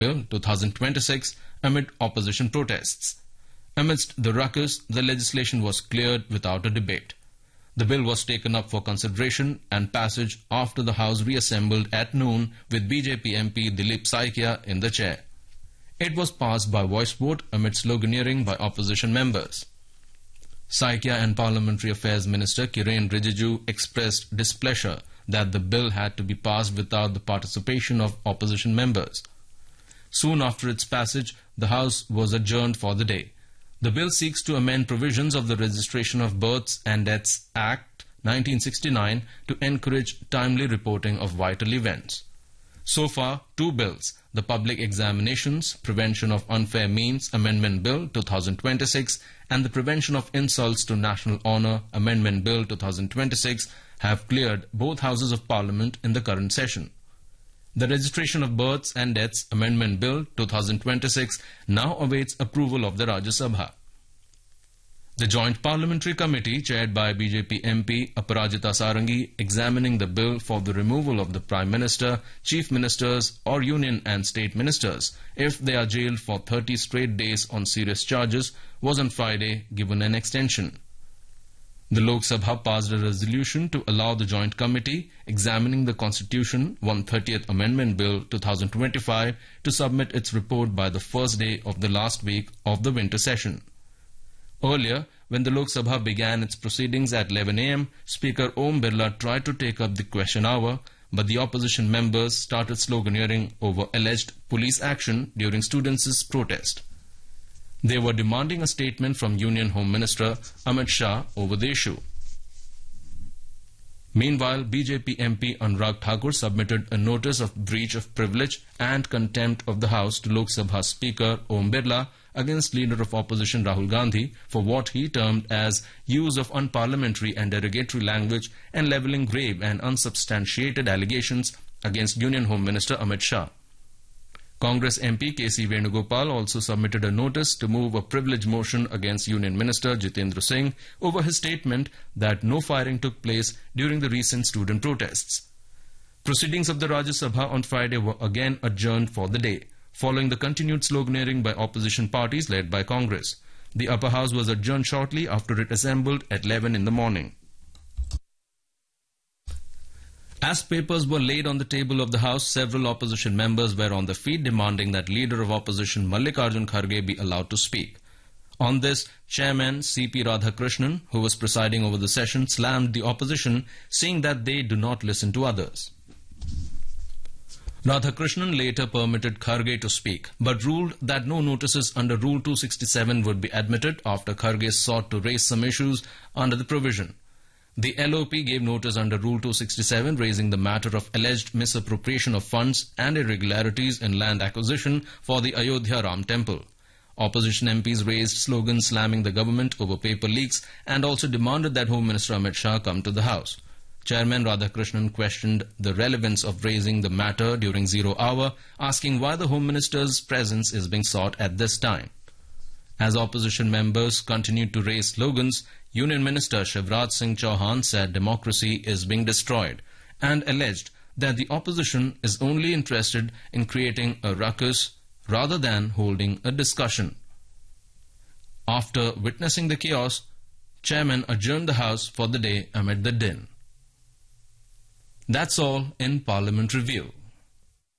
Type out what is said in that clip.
Bill 2026 amid opposition protests. Amidst the ruckus, the legislation was cleared without a debate. The bill was taken up for consideration and passage after the House reassembled at noon with BJP MP Dilip Saikia in the chair. It was passed by voice vote amid sloganeering by opposition members. Saikia and Parliamentary Affairs Minister Kiren Rijiju expressed displeasure that the bill had to be passed without the participation of opposition members. Soon after its passage, the House was adjourned for the day. The bill seeks to amend provisions of the Registration of Births and Deaths Act 1969 to encourage timely reporting of vital events. So far, two bills, the Public Examinations Prevention of Unfair Means Amendment Bill 2026 and the Prevention of Insults to National Honour Amendment Bill 2026, have cleared both Houses of Parliament in the current session. The Registration of Births and Deaths Amendment Bill 2026 now awaits approval of the Rajya Sabha. The Joint Parliamentary Committee, chaired by BJP MP Aparajita Sarangi, examining the bill for the removal of the Prime Minister, Chief Ministers or Union and State Ministers if they are jailed for 30 straight days on serious charges, was on Friday given an extension. The Lok Sabha passed a resolution to allow the Joint Committee examining the Constitution 130th Amendment Bill 2025 to submit its report by the first day of the last week of the winter session. Earlier, when the Lok Sabha began its proceedings at 11 a.m., Speaker Om Birla tried to take up the question hour, but the opposition members started sloganeering over alleged police action during students' protest. They were demanding a statement from Union Home Minister Amit Shah over the issue. Meanwhile, BJP MP Anurag Thakur submitted a notice of breach of privilege and contempt of the House to Lok Sabha Speaker Om Birla against Leader of Opposition Rahul Gandhi for what he termed as use of unparliamentary and derogatory language and levelling grave and unsubstantiated allegations against Union Home Minister Amit Shah. Congress MP K.C. Venugopal also submitted a notice to move a privilege motion against Union Minister Jitendra Singh over his statement that no firing took place during the recent student protests. Proceedings of the Rajya Sabha on Friday were again adjourned for the day, following the continued sloganeering by opposition parties led by Congress. The upper house was adjourned shortly after it assembled at 11 in the morning. As papers were laid on the table of the House, several opposition members were on the feet demanding that Leader of Opposition Mallikarjun Kharge be allowed to speak. On this, Chairman C.P. Radhakrishnan, who was presiding over the session, slammed the opposition, saying that they do not listen to others. Radhakrishnan later permitted Kharge to speak, but ruled that no notices under Rule 267 would be admitted after Kharge sought to raise some issues under the provision. The LOP gave notice under Rule 267 raising the matter of alleged misappropriation of funds and irregularities in land acquisition for the Ayodhya Ram Temple. Opposition MPs raised slogans slamming the government over paper leaks and also demanded that Home Minister Amit Shah come to the House. Chairman Radhakrishnan questioned the relevance of raising the matter during 0 hour, asking why the Home Minister's presence is being sought at this time. As opposition members continued to raise slogans, Union Minister Shivraj Singh Chauhan said democracy is being destroyed and alleged that the opposition is only interested in creating a ruckus rather than holding a discussion. After witnessing the chaos, Chairman adjourned the House for the day amid the din. That's all in Parliament Review.